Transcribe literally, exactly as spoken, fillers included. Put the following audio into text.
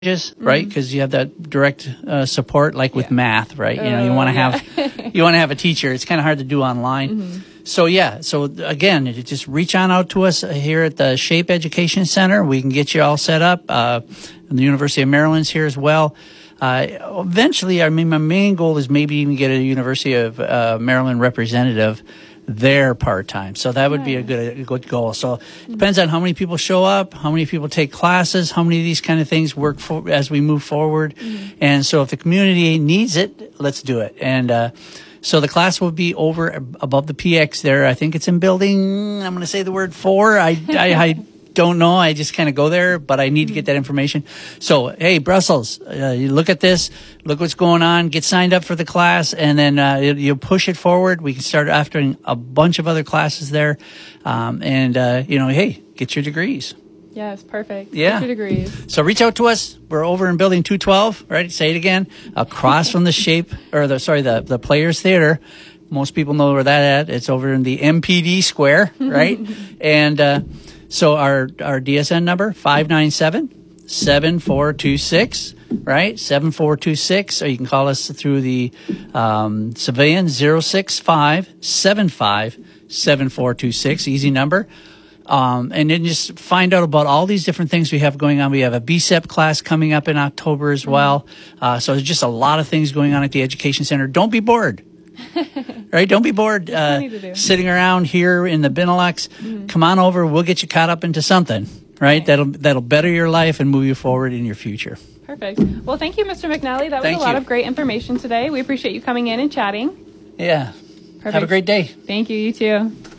mm-hmm. right? Because you have that direct uh, support, like with yeah. math, right? Uh, you know, you want to yeah. have you want to have a teacher. It's kind of hard to do online. Mm-hmm. So yeah, so again, you just reach on out to us here at the SHAPE Education Center. We can get you all set up. Uh, and the University of Maryland's here as well. Uh, eventually, I mean, my main goal is maybe even get a University of uh, Maryland representative there part-time. So that would be a good a good goal. So it depends on how many people show up, how many people take classes, how many of these kind of things work for, as we move forward. Mm-hmm. And so if the community needs it, let's do it. And uh, so the class will be over above the P X there. I think it's in building, I'm going to say the word four. I, I, I don't know. I just kind of go there, but I need to get that information. So, hey, Brussels, uh, you look at this, look what's going on, get signed up for the class, and then uh, you, you push it forward. We can start after a bunch of other classes there. Um, and, uh, you know, hey, get your degrees. Yes, perfect. Yeah. Get your degrees. So reach out to us. We're over in building two twelve, right? Say it again. Across from the SHAPE, or the, sorry, the, the Players Theater. Most people know where that at. It's over in the M P D Square, right? and, uh, So our, our D S N number, five nine seven, seven four two six, right? seven four two six, or you can call us through the um, civilian zero six five seven five seven four two six, easy number. Um, and then just find out about all these different things we have going on. We have a B S E P class coming up in October as well. Uh, so there's just a lot of things going on at the Education Center. Don't be bored. Right? Don't be bored uh, sitting around here in the Benelux. Mm-hmm. Come on over. We'll get you caught up into something, right? right? That'll that'll better your life and move you forward in your future. Perfect. Well, thank you, Mister McNally. That was thank a lot you. of great information today. We appreciate you coming in and chatting. Yeah. Perfect. Have a great day. Thank you. You too.